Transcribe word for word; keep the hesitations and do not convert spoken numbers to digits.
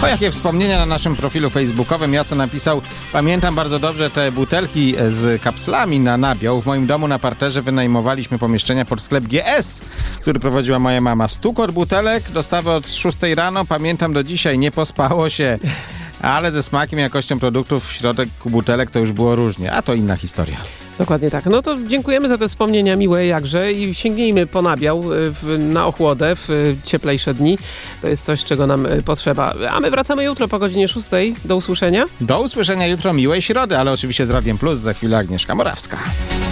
O, jakie wspomnienia na naszym profilu facebookowym. Ja co napisał, pamiętam bardzo dobrze te butelki z kapslami na nabiał. W moim domu na parterze wynajmowaliśmy pomieszczenia pod sklep G S, który prowadziła moja mama. Stukot butelek, dostawy od szóstej rano. Pamiętam do dzisiaj, nie pospało się. Ale ze smakiem i jakością produktów w środku butelek to już było różnie. A to inna historia. Dokładnie tak. No to dziękujemy za te wspomnienia miłe jakże i sięgnijmy po nabiał w, na ochłodę w cieplejsze dni. To jest coś, czego nam potrzeba. A my wracamy jutro po godzinie szóstej. Do usłyszenia. Do usłyszenia jutro, miłej środy, ale oczywiście z Radiem Plus. Za chwilę Agnieszka Morawska.